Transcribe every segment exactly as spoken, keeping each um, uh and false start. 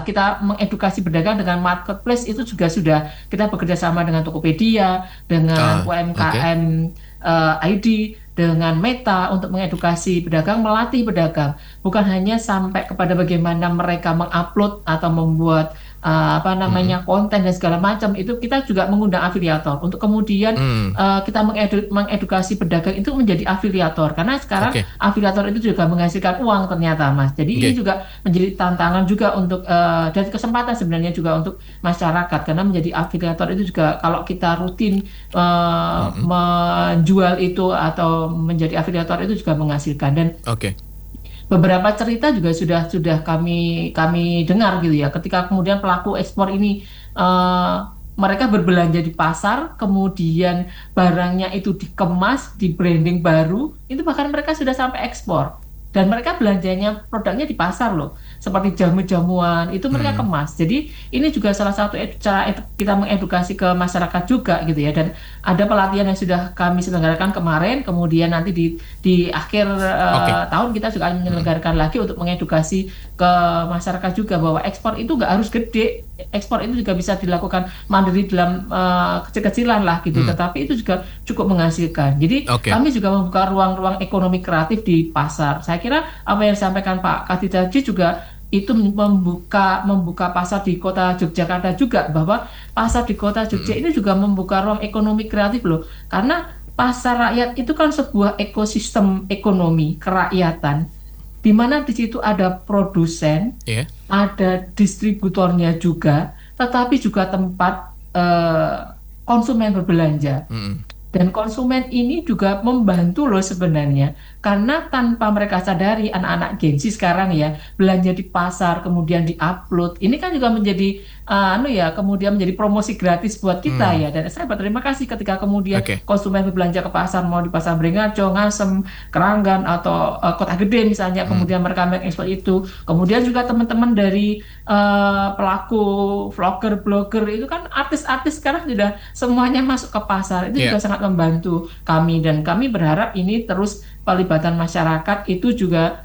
kita mengedukasi pedagang dengan marketplace itu juga sudah kita bekerja sama dengan Tokopedia, dengan Ah, U M K oke. M eh, I D, dengan Meta untuk mengedukasi pedagang, melatih pedagang, bukan hanya sampai kepada bagaimana mereka mengupload atau membuat eh, apa Mm-mm. namanya konten dan segala macam. Itu kita juga mengundang afiliator untuk kemudian Mm. eh, kita mengedu- mengedukasi pedagang itu menjadi afiliator, karena sekarang Oke. afiliator itu juga menghasilkan uang ternyata, Mas. Jadi ini Oke. juga menjadi tantangan juga untuk eh, dan kesempatan sebenarnya juga untuk masyarakat, karena menjadi afiliator itu juga kalau kita rutin eh, Mm-mm. menjual itu atau menjadi afiliator itu juga menghasilkan. Dan Oke. beberapa cerita juga sudah sudah kami kami dengar gitu ya, ketika kemudian pelaku ekspor ini eh, mereka berbelanja di pasar, kemudian barangnya itu dikemas, di branding baru, itu bahkan mereka sudah sampai ekspor. Dan mereka belanjanya produknya di pasar loh, seperti jamu-jamuan itu mereka Mm. kemas. Jadi ini juga salah satu edu- cara edu- kita mengedukasi ke masyarakat juga gitu ya. Dan ada pelatihan yang sudah kami selenggarakan kemarin, kemudian nanti di di akhir Oke. eh, tahun kita juga akan Mm-mm. menyelenggarakan lagi untuk mengedukasi ke masyarakat juga bahwa ekspor itu nggak harus gede, ekspor itu juga bisa dilakukan mandiri dalam eh, kecil-kecilan lah gitu, Mm. tetapi itu juga cukup menghasilkan. Jadi Oke. kami juga membuka ruang-ruang ekonomi kreatif di pasar. Saya kira apa yang disampaikan Pak Kadi tadi juga itu membuka membuka pasar di kota Yogyakarta juga, bahwa pasar di kota Jogja Mm-mm. ini juga membuka ruang ekonomi kreatif loh, karena pasar rakyat itu kan sebuah ekosistem ekonomi kerakyatan, di mana di situ ada produsen, Iya. ada distributornya juga, tetapi juga tempat eh, konsumen berbelanja. Mm-mm. Dan konsumen ini juga membantu loh sebenarnya, karena tanpa mereka sadari anak-anak Gen Z sekarang ya belanja di pasar kemudian diupload. Ini kan juga menjadi uh, anu ya, kemudian menjadi promosi gratis buat kita Mm. ya. Dan saya berterima kasih ketika kemudian Oke. konsumen berbelanja ke pasar, mau di pasar Beringharjo, Ngasem, Keranggan atau uh, Kota Gede misalnya, Mm. kemudian mereka mengekspor itu. Kemudian juga teman-teman dari uh, pelaku vlogger, blogger itu kan artis-artis sekarang sudah semuanya masuk ke pasar. Itu Iya. juga sangat membantu kami, dan kami berharap ini terus pelibatan masyarakat itu juga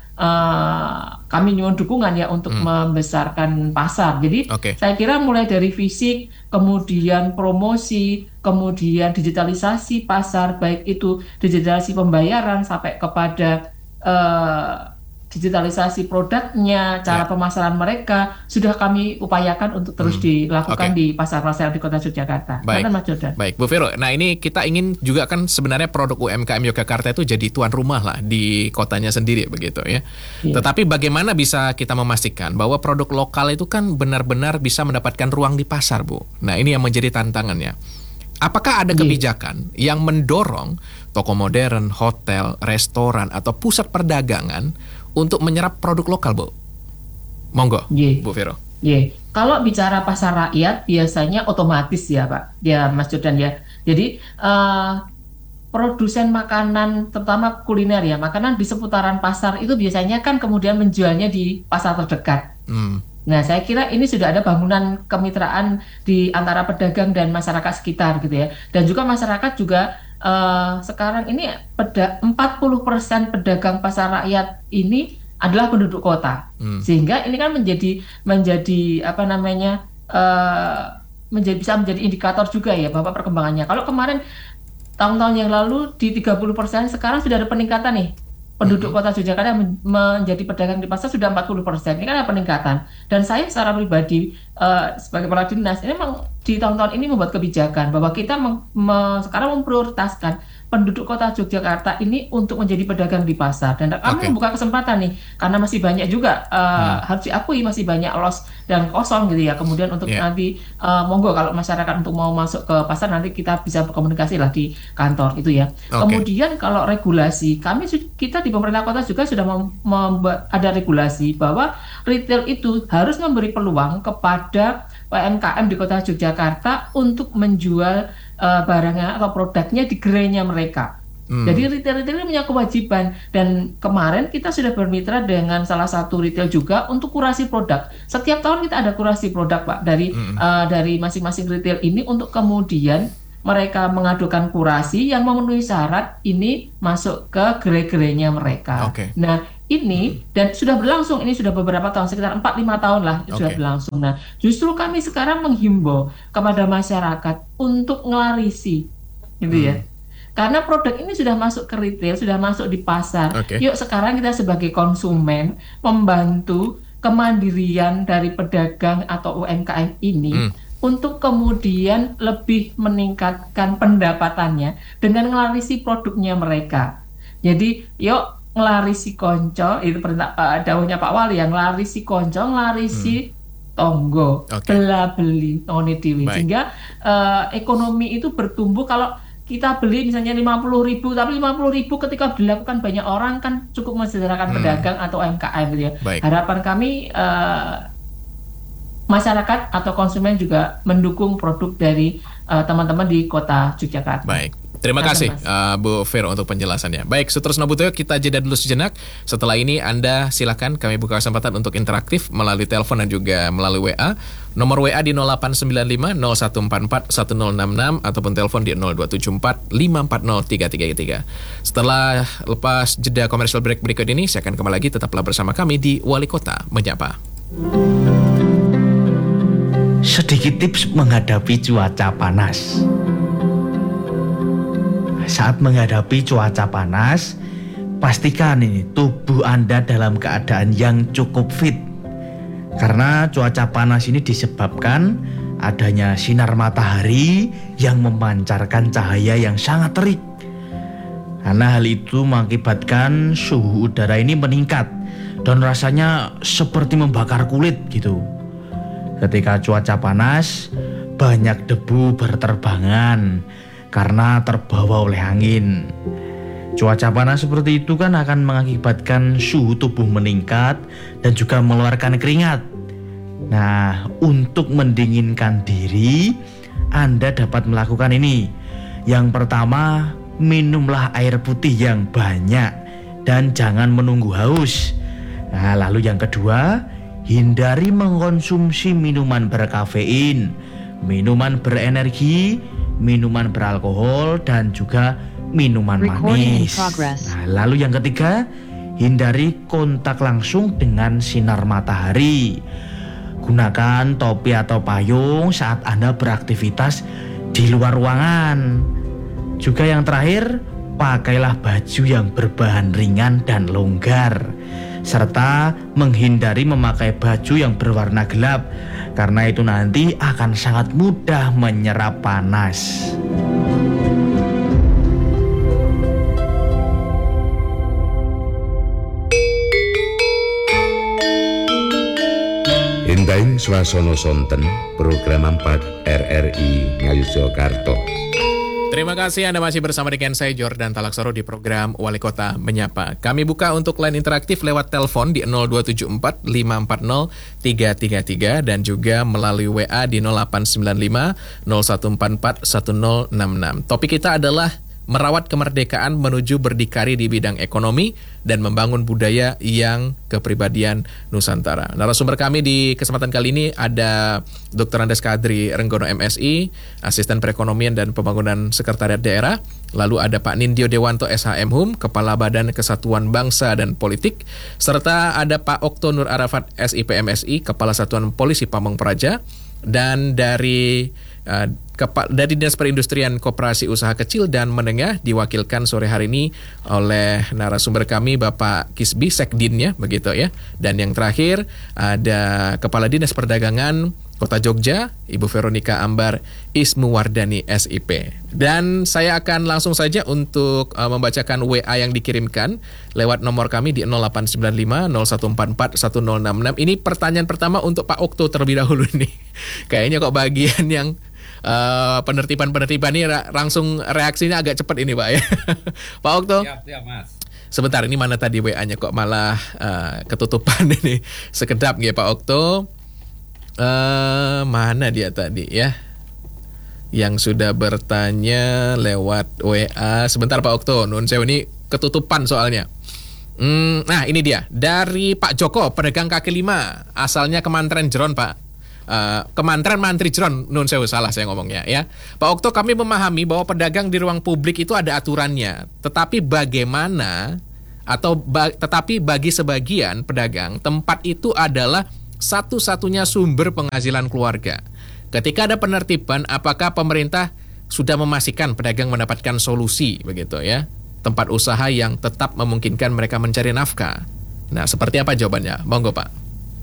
eh, kami nyuwun dukungan ya untuk Mm. membesarkan pasar. Jadi Oke. saya kira mulai dari fisik, kemudian promosi, kemudian digitalisasi pasar, baik itu digitalisasi pembayaran sampai kepada eh, digitalisasi produknya, cara Ya. pemasaran mereka sudah kami upayakan untuk terus Mm. dilakukan Oke. di pasar-pasar di Kota Yogyakarta. Mana Baik. Mas Jordan? Baik, Bu Vero. Nah, ini kita ingin juga kan sebenarnya produk U M K M Yogyakarta itu jadi tuan rumah lah di kotanya sendiri begitu ya. Iya. Tetapi bagaimana bisa kita memastikan bahwa produk lokal itu kan benar-benar bisa mendapatkan ruang di pasar, Bu? Nah, ini yang menjadi tantangannya. Apakah ada Iya. kebijakan yang mendorong toko modern, hotel, restoran, atau pusat perdagangan untuk menyerap produk lokal, Bu? Monggo, Iya. Bu Vero. Iya. Kalau bicara pasar rakyat biasanya otomatis ya Pak, ya Mas Jordan ya. Jadi eh, produsen makanan terutama kuliner ya, makanan di seputaran pasar itu biasanya kan kemudian menjualnya di pasar terdekat. Hmm. Nah, saya kira ini sudah ada bangunan kemitraan di antara pedagang dan masyarakat sekitar gitu ya. Dan juga masyarakat juga eh, sekarang ini peda, empat puluh persen pedagang pasar rakyat ini adalah penduduk kota. Hmm. Sehingga ini kan menjadi menjadi apa namanya eh, menjadi bisa menjadi indikator juga ya bahwa perkembangannya. Kalau kemarin tahun-tahun yang lalu di tiga puluh persen, sekarang sudah ada peningkatan nih. Penduduk Mm-mm. kota Yogyakarta men- menjadi pedagang di pasar sudah empat puluh persen. Ini kan ada peningkatan. Dan saya secara pribadi eh, sebagai kepala dinas ini memang di tahun-tahun ini membuat kebijakan bahwa kita meng- me- sekarang memprioritaskan penduduk kota Yogyakarta ini untuk menjadi pedagang di pasar. Dan kami Oke. membuka kesempatan nih, karena masih banyak juga eh, Hmm. harus diakui masih banyak los dan kosong gitu ya. Kemudian untuk Ya. nanti eh, monggo kalau masyarakat untuk mau masuk ke pasar, nanti kita bisa berkomunikasi lah di kantor itu ya. Oke. Kemudian kalau regulasi, kami su- kita di pemerintah kota juga sudah mem- membuat ada regulasi bahwa retail itu harus memberi peluang kepada U M K M di kota Yogyakarta untuk menjual eh, barangnya atau produknya di gerainya mereka. Hmm. Jadi retail-retail ini punya kewajiban, dan kemarin kita sudah bermitra dengan salah satu retail juga untuk kurasi produk. Setiap tahun kita ada kurasi produk Pak dari Mm-mm. eh, dari masing-masing retail ini untuk kemudian mereka mengadukan kurasi yang memenuhi syarat ini masuk ke gerai-gerainya mereka. Oke. Nah, ini dan sudah berlangsung, ini sudah beberapa tahun, sekitar empat lima tahun lah sudah Oke. berlangsung. Nah, justru kami sekarang menghimbau kepada masyarakat untuk ngelarisi, gitu ya. Hmm. Karena produk ini sudah masuk ke retail, sudah masuk di pasar. Oke. Yuk sekarang kita sebagai konsumen membantu kemandirian dari pedagang atau U M K M ini Hmm. untuk kemudian lebih meningkatkan pendapatannya dengan ngelarisi produknya mereka. Jadi yuk ngelarisi konco, itu perintah uh, dawuhnya Pak Wali, yang ngelarisi konco, ngelarisi tonggo, Oke. bela beli tongone dhewe. Baik. Sehingga uh, ekonomi itu bertumbuh. Kalau kita beli misalnya lima puluh ribu, tapi lima puluh ribu ketika dilakukan banyak orang kan cukup mensejahterakan Hmm. pedagang atau U M K M gitu ya. Baik. Harapan kami uh, masyarakat atau konsumen juga mendukung produk dari uh, teman-teman di kota Yogyakarta. Baik. Terima Silakan, kasih Mas. uh, Bu Vero untuk penjelasannya. Baik, Sutresno Butoyo, kita jeda dulu sejenak. Setelah ini Anda silakan kami buka kesempatan untuk interaktif melalui telepon dan juga melalui W A. Nomor W A di nol delapan sembilan lima nol satu empat empat satu nol enam enam ataupun telepon di nol dua tujuh empat lima empat nol tiga tiga tiga. Setelah lepas jeda commercial break berikut ini, saya akan kembali lagi, tetaplah bersama kami di Wali Kota Menyapa. Sedikit tips menghadapi cuaca panas. Saat menghadapi cuaca panas, pastikan ini tubuh Anda dalam keadaan yang cukup fit. Karena cuaca panas ini disebabkan adanya sinar matahari yang memancarkan cahaya yang sangat terik. Karena hal itu mengakibatkan suhu udara ini meningkat dan rasanya seperti membakar kulit gitu. Ketika cuaca panas, banyak debu berterbangan karena terbawa oleh angin. Cuaca panas seperti itu kan akan mengakibatkan suhu tubuh meningkat dan juga mengeluarkan keringat. Nah, untuk mendinginkan diri, Anda dapat melakukan ini. Yang pertama, minumlah air putih yang banyak dan jangan menunggu haus. Nah, lalu yang kedua, hindari mengkonsumsi minuman berkafein, minuman berenergi, minuman beralkohol, dan juga minuman Recording in manis. progress. Nah, lalu yang ketiga, hindari kontak langsung dengan sinar matahari. Gunakan topi atau payung saat Anda beraktivitas di luar ruangan. Juga yang terakhir, pakailah baju yang berbahan ringan dan longgar, serta menghindari memakai baju yang berwarna gelap, karena itu nanti akan sangat mudah menyerap panas. Hindai swasana sonten program empat R R I Ngayogyakarta. Terima kasih Anda masih bersama dengan saya Jordan Talaksoro di program Wali Kota Menyapa. Kami buka untuk line interaktif lewat telepon di nol dua tujuh empat lima empat nol tiga tiga tiga dan juga melalui W A di nol delapan sembilan lima nol satu empat empat satu nol enam enam. Topik kita adalah merawat kemerdekaan menuju berdikari di bidang ekonomi dan membangun budaya yang kepribadian Nusantara. Narasumber kami di kesempatan kali ini ada Doktor Andes Kadri Renggono M Si, Asisten Perekonomian dan Pembangunan Sekretariat Daerah. Lalu ada Pak Nindyo Dewanto S H M Hum, Kepala Badan Kesatuan Bangsa dan Politik. Serta ada Pak Okto Nur Arafat S I P M S I, Kepala Satuan Polisi Pamong Praja. Dan dari uh, kepa- dari Dinas Perindustrian Koperasi Usaha Kecil dan Menengah diwakilkan sore hari ini oleh narasumber kami Bapak Kisbi Sekdinnya begitu ya. Dan yang terakhir ada Kepala Dinas Perdagangan Kota Jogja, Ibu Veronica Ambar Ismuwardani S I P. Dan saya akan langsung saja untuk uh, membacakan W A yang dikirimkan lewat nomor kami di nol delapan sembilan lima nol satu empat empat satu nol enam enam. Ini pertanyaan pertama untuk Pak Okto terlebih dahulu nih. Kayaknya kok bagian yang uh, penertiban-penertiban ini ra- langsung reaksinya agak cepat ini Pak ya. Pak Okto. Siap, siap, Mas. Sebentar, ini mana tadi W A-nya kok malah uh, ketutupan ini. Sekedap ya Pak Okto. Uh, mana dia tadi ya yang sudah bertanya lewat W A. Sebentar Pak Okto, nun sewu ini ketutupan soalnya. hmm, Nah ini dia dari Pak Joko, pedagang kaki lima, asalnya Kementerian Jeron Pak. uh, Kementerian Mantri Jeron, nun sewu salah saya ngomongnya ya. Pak Okto, kami memahami bahwa pedagang di ruang publik itu ada aturannya. Tetapi bagaimana atau ba- tetapi bagi sebagian pedagang tempat itu adalah satu-satunya sumber penghasilan keluarga. Ketika ada penertiban, apakah pemerintah sudah memastikan pedagang mendapatkan solusi begitu ya? Tempat usaha yang tetap memungkinkan mereka mencari nafkah. Nah, seperti apa jawabannya? Monggo, Pak.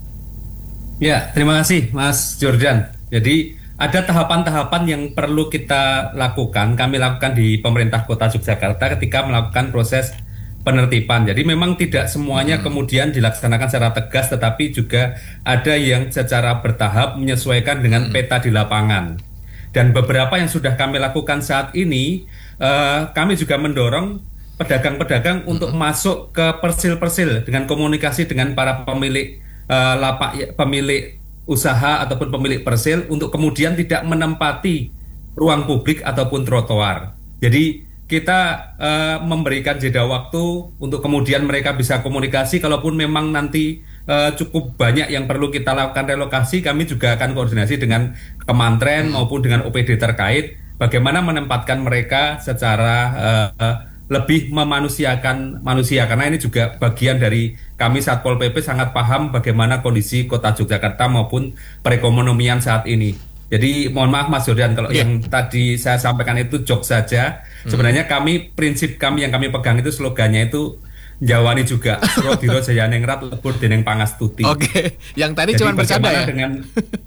Ya, terima kasih Mas Jordan. Jadi ada tahapan-tahapan yang perlu kita lakukan, kami lakukan di pemerintah Kota Yogyakarta ketika melakukan proses penertiban. Jadi memang tidak semuanya hmm. kemudian dilaksanakan secara tegas, tetapi juga ada yang secara bertahap menyesuaikan dengan hmm. peta di lapangan. Dan beberapa yang sudah kami lakukan saat ini, uh, kami juga mendorong pedagang-pedagang hmm. untuk masuk ke persil-persil dengan komunikasi dengan para pemilik uh, lapak, pemilik usaha ataupun pemilik persil untuk kemudian tidak menempati ruang publik ataupun trotoar. Jadi kita uh, memberikan jeda waktu untuk kemudian mereka bisa komunikasi. Kalaupun memang nanti uh, cukup banyak yang perlu kita lakukan relokasi, kami juga akan koordinasi dengan Kementerian maupun dengan O P D terkait bagaimana menempatkan mereka secara uh, uh, lebih memanusiakan manusia, karena ini juga bagian dari kami Satpol P P sangat paham bagaimana kondisi Kota Yogyakarta maupun perekonomian saat ini. Jadi mohon maaf Mas Jordan kalau yeah. yang tadi saya sampaikan itu jok saja. Hmm. Sebenarnya kami prinsip kami yang kami pegang itu slogannya itu Jawani juga Surodiro Jayaningrat Lebur Deneng Pangastuti. Oke, okay. Yang tadi cuma bercanda ya. Dengan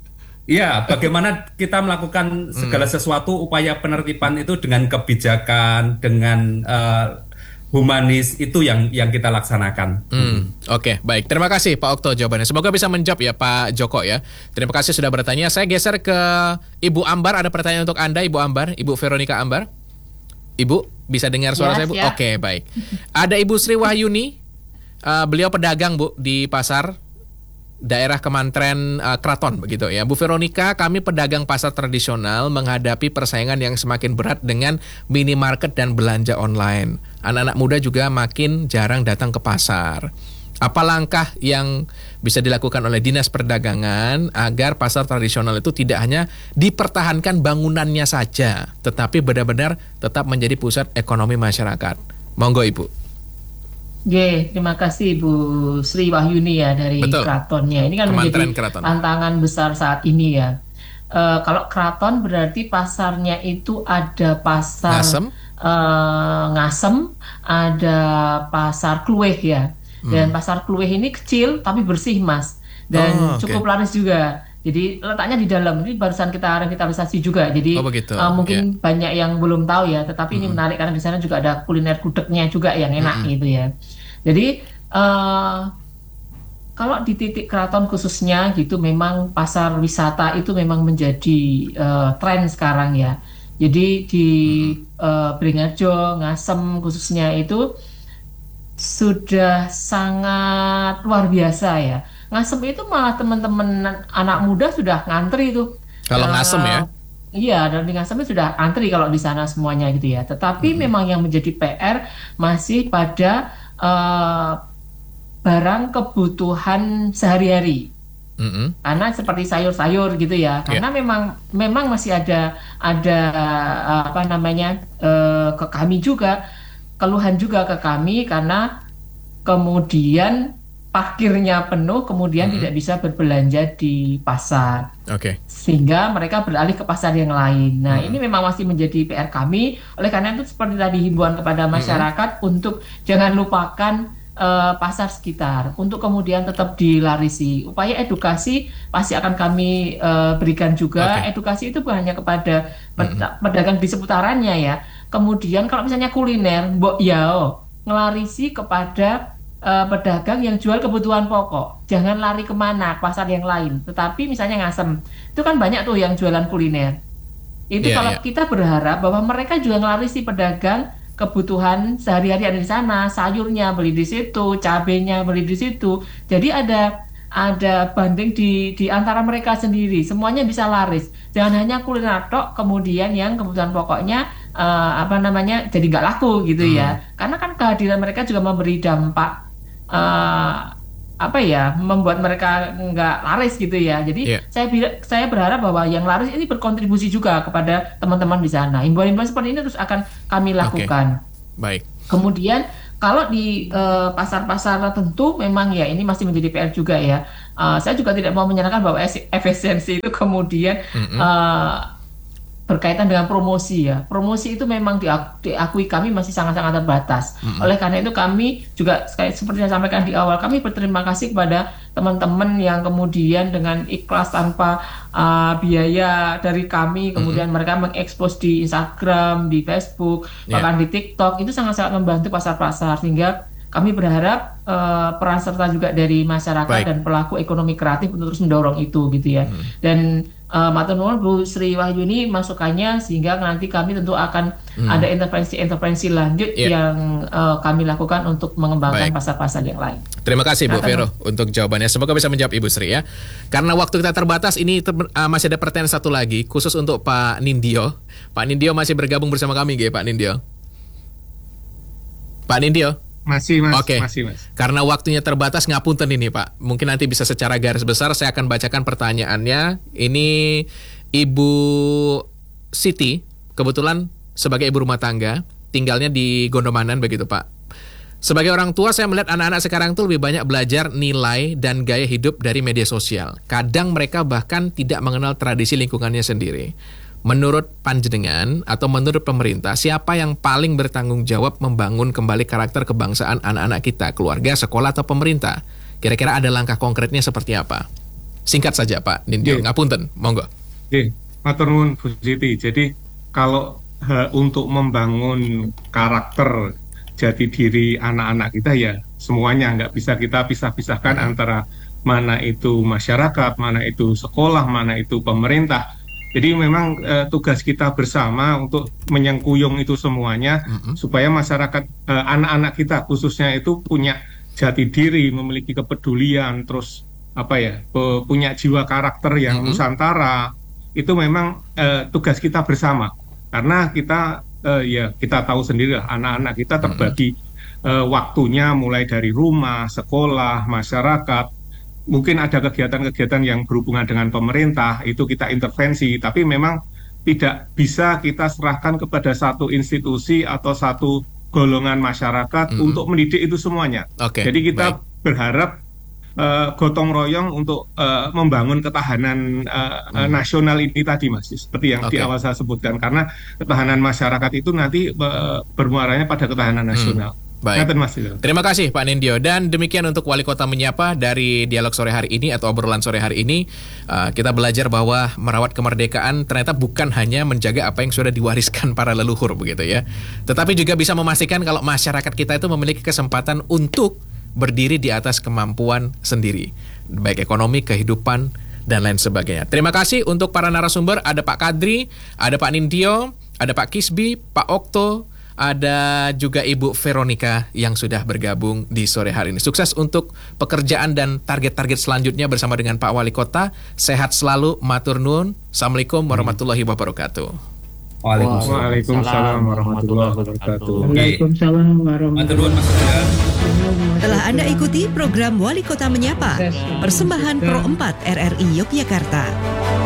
Iya, bagaimana kita melakukan segala hmm. sesuatu upaya penertiban itu dengan kebijakan, dengan uh, humanis, itu yang yang kita laksanakan. Hmm, Oke, okay, baik. Terima kasih Pak Okto jawabannya. Semoga bisa menjawab ya Pak Joko ya. Terima kasih sudah bertanya. Saya geser ke Ibu Ambar. Ada pertanyaan untuk Anda Ibu Ambar, Ibu Veronica Ambar. Ibu bisa dengar suara ya, saya Bu? Ya. Oke, okay, baik. Ada Ibu Sri Wahyuni. Uh, beliau pedagang Bu di pasar daerah Kementerian uh, Kraton begitu ya. Bu Veronica, kami pedagang pasar tradisional menghadapi persaingan yang semakin berat dengan minimarket dan belanja online. Anak-anak muda juga makin jarang datang ke pasar. Apa langkah yang bisa dilakukan oleh Dinas Perdagangan agar pasar tradisional itu tidak hanya dipertahankan bangunannya saja, tetapi benar-benar tetap menjadi pusat ekonomi masyarakat? Monggo Ibu. Oke, terima kasih Bu Sri Wahyuni ya dari Betul. Keratonnya. Ini kan Kementerian menjadi Keraton. Tantangan besar saat ini ya. E, kalau keraton berarti pasarnya itu ada pasar Ngasem, e, Ngasem, ada pasar Kluweh ya. Dan hmm. pasar Kluweh ini kecil tapi bersih Mas. Dan oh, cukup okay. laris juga. Jadi letaknya di dalam, ini barusan kita revitalisasi juga. Jadi oh, uh, mungkin yeah. banyak yang belum tahu ya, tetapi mm-hmm. ini menarik karena di sana juga ada kuliner gudegnya juga yang enak mm-hmm. gitu ya. Jadi uh, kalau di titik keraton khususnya gitu, memang pasar wisata itu memang menjadi uh, tren sekarang ya. Jadi di mm-hmm. uh, Beringharjo, Ngasem khususnya itu sudah sangat luar biasa ya. Ngasem itu malah teman-teman anak muda sudah ngantri itu. Kalau uh, Ngasem ya? Iya, dan di Ngasem itu sudah antri kalau di sana semuanya gitu ya. Tetapi hmm. memang yang menjadi P R masih pada uh, barang kebutuhan sehari-hari. Hmm. Karena seperti sayur-sayur gitu ya. Karena yeah. memang memang masih ada ada uh, apa namanya uh, ke kami juga keluhan juga ke kami karena kemudian parkirnya penuh, kemudian mm-hmm. tidak bisa berbelanja di pasar. Oke. Okay. Sehingga mereka beralih ke pasar yang lain. Nah, mm-hmm. ini memang masih menjadi P R kami. Oleh karena itu seperti tadi himbauan kepada masyarakat mm-hmm. untuk jangan lupakan uh, pasar sekitar, untuk kemudian tetap dilarisi. Upaya edukasi pasti akan kami uh, berikan juga. Okay. Edukasi itu bukan hanya kepada mm-hmm. pedagang di seputarannya ya. Kemudian kalau misalnya kuliner, mbok yao ngelarisi kepada Uh, pedagang yang jual kebutuhan pokok. Jangan lari kemana, pasar yang lain. Tetapi misalnya Ngasem, itu kan banyak tuh yang jualan kuliner. Itu yeah, kalau yeah. kita berharap bahwa mereka juga ngelarisi pedagang kebutuhan sehari-hari ada di sana, sayurnya beli di situ, cabenya beli di situ. Jadi ada ada banding di di antara mereka sendiri. Semuanya bisa laris. Jangan hanya kuliner tok, kemudian yang kebutuhan pokoknya uh, apa namanya jadi nggak laku gitu hmm. ya. Karena kan kehadiran mereka juga memberi dampak Uh, apa ya, membuat mereka nggak laris gitu ya. Jadi yeah. saya saya berharap bahwa yang laris ini berkontribusi juga kepada teman-teman di sana. Himbauan-himbauan seperti ini terus akan kami lakukan. Okay. Baik. Kemudian kalau di eh, pasar-pasar tertentu memang ya ini masih menjadi P R juga ya. Eh, saya juga tidak mau menyerahkan bahwa es- efisiensi itu kemudian Mm-mm. eh, berkaitan dengan promosi ya. Promosi itu memang diak- diakui kami masih sangat-sangat terbatas. Mm-mm. Oleh karena itu kami juga kayak seperti yang saya sampaikan di awal, kami berterima kasih kepada teman-teman yang kemudian dengan ikhlas tanpa uh, biaya dari kami, kemudian mereka mengekspos di Instagram, di Facebook, Yeah. bahkan di TikTok, itu sangat-sangat membantu pasar-pasar, sehingga kami berharap uh, peran serta juga dari masyarakat Baik. dan pelaku ekonomi kreatif untuk terus mendorong itu gitu ya. Hmm. Dan uh, matur nuwun Bu Sri Wahyuni masukannya, sehingga nanti kami tentu akan Hmm. ada intervensi-intervensi lanjut Yeah. yang uh, kami lakukan untuk mengembangkan Baik. pasar-pasar yang lain. Terima kasih Bu Silakan, Vero untuk jawabannya. Semoga bisa menjawab Ibu Sri ya. Karena waktu kita terbatas, ini ter- uh, masih ada pertanyaan satu lagi khusus untuk Pak Nindyo. Pak Nindyo masih bergabung bersama kami, G, Pak Nindyo. Pak Nindyo. Masih mas, Oke. masih mas. Karena waktunya terbatas, ngapunten ini Pak. Mungkin nanti bisa secara garis besar saya akan bacakan pertanyaannya. Ini Ibu Siti, kebetulan sebagai ibu rumah tangga, tinggalnya di Gondomanan begitu Pak. Sebagai orang tua, saya melihat anak-anak sekarang tuh lebih banyak belajar nilai dan gaya hidup dari media sosial. Kadang mereka bahkan tidak mengenal tradisi lingkungannya sendiri. Menurut panjenengan atau menurut pemerintah, siapa yang paling bertanggung jawab membangun kembali karakter kebangsaan anak-anak kita, keluarga, sekolah, atau pemerintah? Kira-kira ada langkah konkretnya seperti apa? Singkat saja Pak Nindyo, Oke. ngapunten, monggo. Oke, matur nuwun Bu Siti. Jadi kalau eh, untuk membangun karakter jati diri anak-anak kita ya semuanya, nggak bisa kita pisah-pisahkan antara mana itu masyarakat, mana itu sekolah, mana itu pemerintah. Jadi memang eh, tugas kita bersama untuk menyengkuyung itu semuanya Mm-mm. supaya masyarakat eh, anak-anak kita khususnya itu punya jati diri, memiliki kepedulian, terus apa ya pe- punya jiwa karakter yang Mm-mm. nusantara. Itu memang eh, tugas kita bersama karena kita eh, ya kita tahu sendiri lah, anak-anak kita terbagi eh, waktunya mulai dari rumah, sekolah, masyarakat. Mungkin ada kegiatan-kegiatan yang berhubungan dengan pemerintah, itu kita intervensi, tapi memang tidak bisa kita serahkan kepada satu institusi atau satu golongan masyarakat Mm-mm. untuk mendidik itu semuanya. Oke, Jadi kita baik. berharap eh, gotong royong untuk eh, membangun ketahanan eh, eh, nasional ini tadi, Mas, seperti yang di Oke. awal saya sebutkan, karena ketahanan masyarakat itu nanti eh, bermuaranya pada ketahanan nasional. Baik. Ngaten, Mas. Terima kasih Pak Nindyo. Dan demikian untuk Wali Kota Menyapa dari dialog sore hari ini atau obrolan sore hari ini. Uh, kita belajar bahwa merawat kemerdekaan ternyata bukan hanya menjaga apa yang sudah diwariskan para leluhur begitu ya. Tetapi juga bisa memastikan kalau masyarakat kita itu memiliki kesempatan untuk berdiri di atas kemampuan sendiri. Baik ekonomi, kehidupan, dan lain sebagainya. Terima kasih untuk para narasumber. Ada Pak Kadri, ada Pak Nindyo, ada Pak Kisbi, Pak Okto, ada juga Ibu Veronica yang sudah bergabung di sore hari ini. Sukses untuk pekerjaan dan target-target selanjutnya bersama dengan Pak Wali Kota. Sehat selalu, matur nuwun. Assalamualaikum warahmatullahi wabarakatuh. Waalaikumsalam. Waalaikumsalam warahmatullahi wabarakatuh. Waalaikumsalam Matur warahmatullahi nuwun Mas Suryan. Telah Anda ikuti program Wali Kota Menyapa, persembahan Pro empat R R I Yogyakarta.